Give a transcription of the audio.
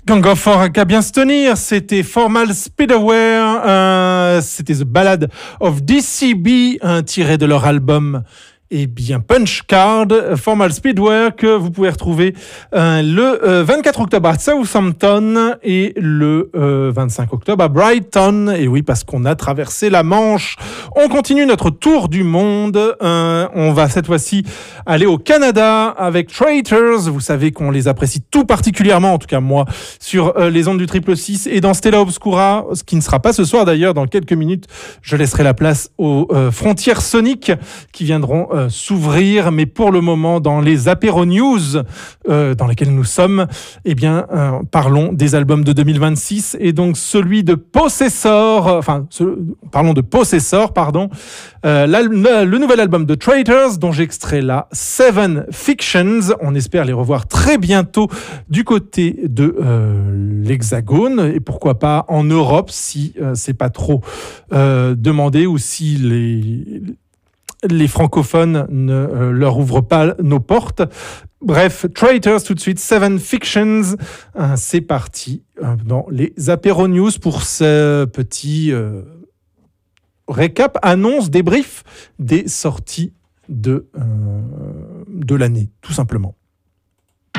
Gang of Four qu'à bien se tenir, c'était Formal Speedwear, c'était The Ballad of DCB, tiré de leur album Punch Card, Formal Speedwear, que vous pouvez retrouver le 24 octobre à Southampton et le 25 octobre à Brighton. Et oui, parce qu'on a traversé la Manche. On continue notre tour du monde. On va cette fois-ci aller au Canada avec Traitors. Vous savez qu'on les apprécie tout particulièrement, en tout cas moi, sur les ondes du 666 et dans Stella Obscura, ce qui ne sera pas ce soir d'ailleurs. Dans quelques minutes, je laisserai la place aux Frontières Soniques qui viendront s'ouvrir, mais pour le moment, dans les apéro news dans lesquels nous sommes, parlons des albums de 2026 et donc celui de Possessor, parlons de Possessor, le nouvel album de Traitors dont j'extrais là Seven Fictions. On espère les revoir très bientôt du côté de l'Hexagone et pourquoi pas en Europe si c'est pas trop demandé ou si les francophones ne leur ouvrent pas nos portes. Bref, Traitors tout de suite, Seven Fictions. C'est parti dans les apéro news pour ce petit récap, annonce, débrief des sorties de l'année, tout simplement.